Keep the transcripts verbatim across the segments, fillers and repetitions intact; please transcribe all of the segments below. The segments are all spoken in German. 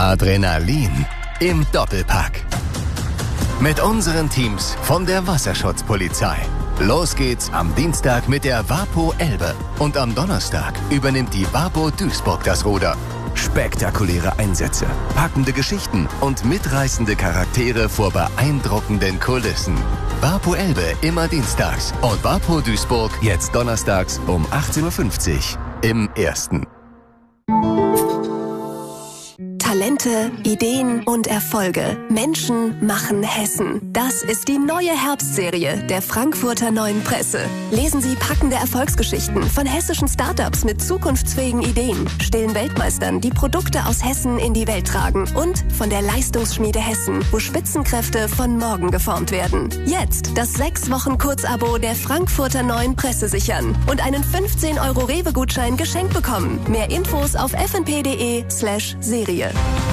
Adrenalin im Doppelpack. Mit unseren Teams von der Wasserschutzpolizei. Los geht's am Dienstag mit der Wapo Elbe und am Donnerstag übernimmt die Wapo Duisburg das Ruder. Spektakuläre Einsätze, packende Geschichten und mitreißende Charaktere vor beeindruckenden Kulissen. Wapo Elbe immer dienstags und Wapo Duisburg jetzt donnerstags um achtzehn Uhr fünfzig im Ersten. Talente, Ideen und Erfolge. Menschen machen Hessen. Das ist die neue Herbstserie der Frankfurter Neuen Presse. Lesen Sie packende Erfolgsgeschichten von hessischen Startups mit zukunftsfähigen Ideen, stillen Weltmeistern, die Produkte aus Hessen in die Welt tragen und von der Leistungsschmiede Hessen, wo Spitzenkräfte von morgen geformt werden. Jetzt das sechs Wochen Kurzabo der Frankfurter Neuen Presse sichern und einen fünfzehn Euro Rewe-Gutschein geschenkt bekommen. Mehr Infos auf f n p punkt d e slash Serie.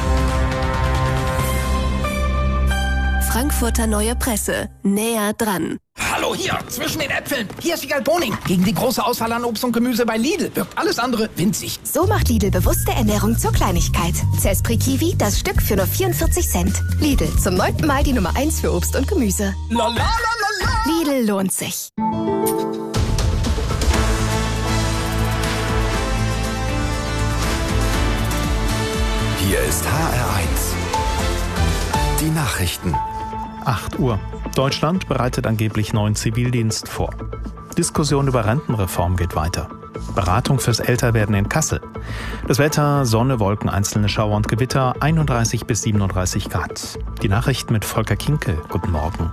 Frankfurter Neue Presse. Näher dran. Hallo hier, zwischen den Äpfeln. Hier ist Wiegald Boning. Gegen die große Auswahl an Obst und Gemüse bei Lidl wirkt alles andere winzig. So macht Lidl bewusste Ernährung zur Kleinigkeit. Zespri Kiwi, das Stück für nur vierundvierzig Cent. Lidl, zum neunten Mal die Nummer eins für Obst und Gemüse. La, la, la, la, la. Lidl lohnt sich. Hier ist H R eins. Die Nachrichten. acht Uhr. Deutschland bereitet angeblich neuen Zivildienst vor. Diskussion über Rentenreform geht weiter. Beratung fürs Älterwerden in Kassel. Das Wetter, Sonne, Wolken, einzelne Schauer und Gewitter, einunddreißig bis siebenunddreißig Grad. Die Nachrichten mit Volker Kinke. Guten Morgen.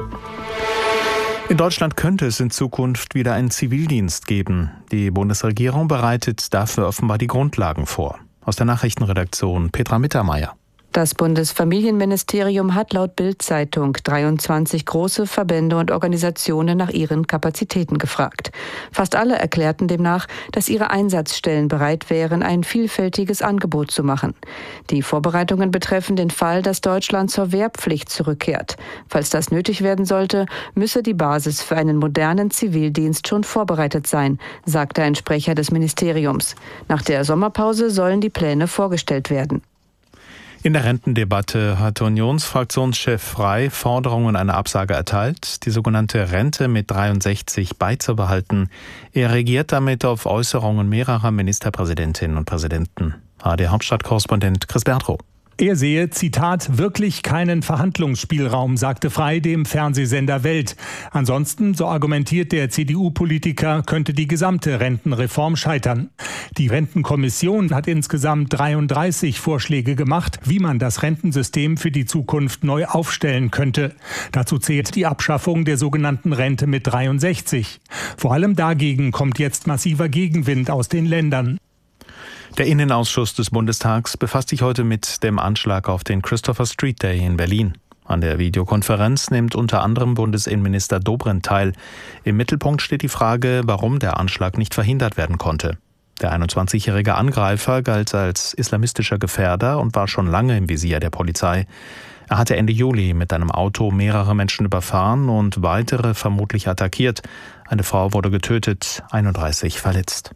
In Deutschland könnte es in Zukunft wieder einen Zivildienst geben. Die Bundesregierung bereitet dafür offenbar die Grundlagen vor. Aus der Nachrichtenredaktion Petra Mittermeier. Das Bundesfamilienministerium hat laut Bild-Zeitung dreiundzwanzig große Verbände und Organisationen nach ihren Kapazitäten gefragt. Fast alle erklärten demnach, dass ihre Einsatzstellen bereit wären, ein vielfältiges Angebot zu machen. Die Vorbereitungen betreffen den Fall, dass Deutschland zur Wehrpflicht zurückkehrt. Falls das nötig werden sollte, müsse die Basis für einen modernen Zivildienst schon vorbereitet sein, sagte ein Sprecher des Ministeriums. Nach der Sommerpause sollen die Pläne vorgestellt werden. In der Rentendebatte hat Unionsfraktionschef Frey Forderungen einer Absage erteilt, die sogenannte Rente mit dreiundsechzig beizubehalten. Er reagiert damit auf Äußerungen mehrerer Ministerpräsidentinnen und Präsidenten. A R D-Hauptstadtkorrespondent Chris Bertrow. Er sehe, Zitat, wirklich keinen Verhandlungsspielraum, sagte Frey dem Fernsehsender Welt. Ansonsten, so argumentiert der C D U-Politiker, könnte die gesamte Rentenreform scheitern. Die Rentenkommission hat insgesamt dreiunddreißig Vorschläge gemacht, wie man das Rentensystem für die Zukunft neu aufstellen könnte. Dazu zählt die Abschaffung der sogenannten Rente mit dreiundsechzig. Vor allem dagegen kommt jetzt massiver Gegenwind aus den Ländern. Der Innenausschuss des Bundestags befasst sich heute mit dem Anschlag auf den Christopher Street Day in Berlin. An der Videokonferenz nimmt unter anderem Bundesinnenminister Dobrindt teil. Im Mittelpunkt steht die Frage, warum der Anschlag nicht verhindert werden konnte. Der einundzwanzigjährige Angreifer galt als islamistischer Gefährder und war schon lange im Visier der Polizei. Er hatte Ende Juli mit einem Auto mehrere Menschen überfahren und weitere vermutlich attackiert. Eine Frau wurde getötet, einunddreißig verletzt.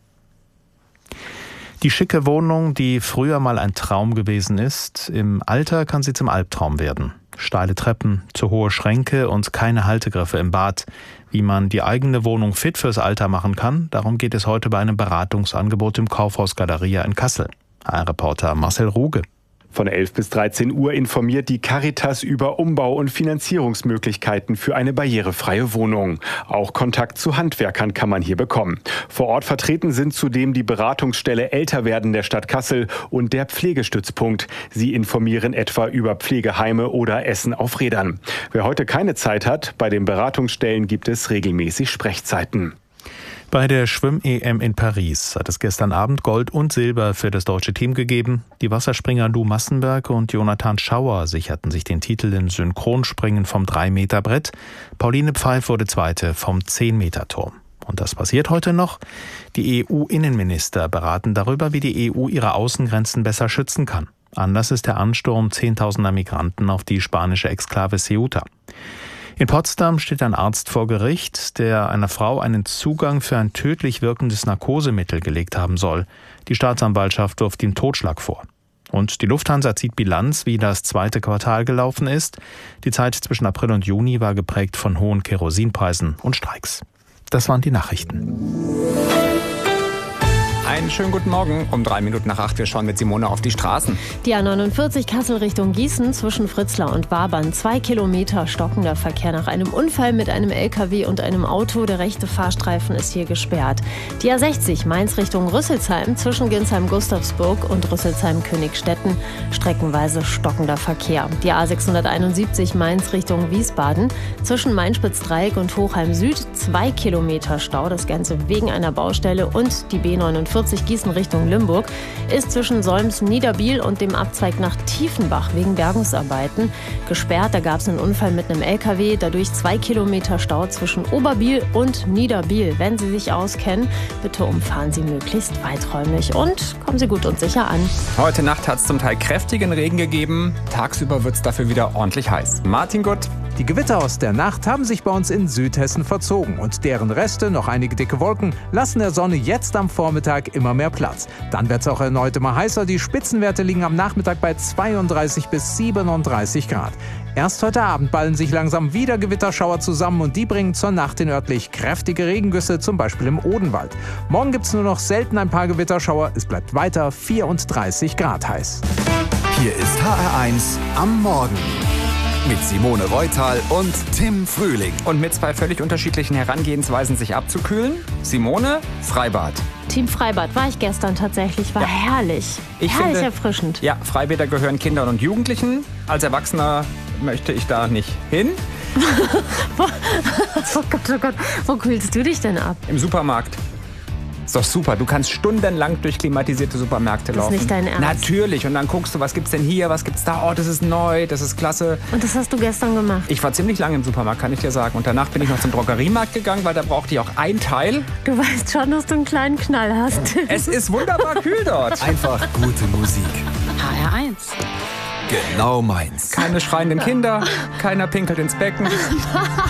Die schicke Wohnung, die früher mal ein Traum gewesen ist, im Alter kann sie zum Albtraum werden. Steile Treppen, zu hohe Schränke und keine Haltegriffe im Bad. Wie man die eigene Wohnung fit fürs Alter machen kann, darum geht es heute bei einem Beratungsangebot im Kaufhaus Galeria in Kassel. H R-Reporter Marcel Ruge. Von elf bis dreizehn Uhr informiert die Caritas über Umbau- und Finanzierungsmöglichkeiten für eine barrierefreie Wohnung. Auch Kontakt zu Handwerkern kann man hier bekommen. Vor Ort vertreten sind zudem die Beratungsstelle Älterwerden der Stadt Kassel und der Pflegestützpunkt. Sie informieren etwa über Pflegeheime oder Essen auf Rädern. Wer heute keine Zeit hat, bei den Beratungsstellen gibt es regelmäßig Sprechzeiten. Bei der Schwimm-E M in Paris hat es gestern Abend Gold und Silber für das deutsche Team gegeben. Die Wasserspringer Lou Massenberg und Jonathan Schauer sicherten sich den Titel im Synchronspringen vom drei Meter Brett. Pauline Pfeif wurde Zweite vom zehn Meter Turm. Und das passiert heute noch. Die E U-Innenminister beraten darüber, wie die E U ihre Außengrenzen besser schützen kann. Anlass ist der Ansturm zehntausender Migranten auf die spanische Exklave Ceuta. In Potsdam steht ein Arzt vor Gericht, der einer Frau einen Zugang für ein tödlich wirkendes Narkosemittel gelegt haben soll. Die Staatsanwaltschaft wirft ihm Totschlag vor. Und die Lufthansa zieht Bilanz, wie das zweite Quartal gelaufen ist. Die Zeit zwischen April und Juni war geprägt von hohen Kerosinpreisen und Streiks. Das waren die Nachrichten. Einen schönen guten Morgen. Um drei Minuten nach acht. Wir schauen mit Simone auf die Straßen. Die A neunundvierzig Kassel Richtung Gießen zwischen Fritzlar und Wabern. Zwei Kilometer stockender Verkehr nach einem Unfall mit einem L K W und einem Auto. Der rechte Fahrstreifen ist hier gesperrt. Die A sechzig Mainz Richtung Rüsselsheim zwischen Ginsheim-Gustavsburg und Rüsselsheim-Königstetten. Streckenweise stockender Verkehr. Die A sechshunderteinundsiebzig Mainz Richtung Wiesbaden zwischen Main-Spitz-Dreieck und Hochheim Süd. Zwei Kilometer Stau. Das Ganze wegen einer Baustelle. Und die B neunundvierzig Gießen Richtung Limburg ist zwischen Solms-Niederbiel und dem Abzweig nach Tiefenbach wegen Bergungsarbeiten gesperrt. Da gab es einen Unfall mit einem L K W, dadurch zwei Kilometer Stau zwischen Oberbiel und Niederbiel. Wenn Sie sich auskennen, bitte umfahren Sie möglichst weiträumig und kommen Sie gut und sicher an. Heute Nacht hat es zum Teil kräftigen Regen gegeben. Tagsüber wird es dafür wieder ordentlich heiß. Martin Gutt. Die Gewitter aus der Nacht haben sich bei uns in Südhessen verzogen und deren Reste, noch einige dicke Wolken, lassen der Sonne jetzt am Vormittag immer mehr Platz. Dann wird es auch erneut immer heißer. Die Spitzenwerte liegen am Nachmittag bei zweiunddreißig bis siebenunddreißig Grad. Erst heute Abend ballen sich langsam wieder Gewitterschauer zusammen und die bringen zur Nacht hin örtlich kräftige Regengüsse, zum Beispiel im Odenwald. Morgen gibt es nur noch selten ein paar Gewitterschauer. Es bleibt weiter vierunddreißig Grad heiß. Hier ist H R eins am Morgen. Mit Simone Reutal und Tim Frühling. Und mit zwei völlig unterschiedlichen Herangehensweisen, sich abzukühlen. Simone, Freibad. Team Freibad war ich gestern tatsächlich, war ja herrlich. Ich herrlich finde, erfrischend. Ja, Freibäder gehören Kindern und Jugendlichen. Als Erwachsener möchte ich da nicht hin. Oh Gott, oh Gott, wo kühlst du dich denn ab? Im Supermarkt. Ist doch super. Du kannst stundenlang durch klimatisierte Supermärkte laufen. Das ist nicht dein Ernst? Natürlich. Und dann guckst du, was gibt's denn hier, was gibt's da? Oh, das ist neu, das ist klasse. Und das hast du gestern gemacht? Ich war ziemlich lange im Supermarkt, kann ich dir sagen. Und danach bin ich noch zum Drogeriemarkt gegangen, weil da brauchte ich auch ein Teil. Du weißt schon, dass du einen kleinen Knall hast. Es ist wunderbar kühl dort. Einfach gute Musik. H R eins. Genau meins. Keine schreienden Kinder, keiner pinkelt ins Becken.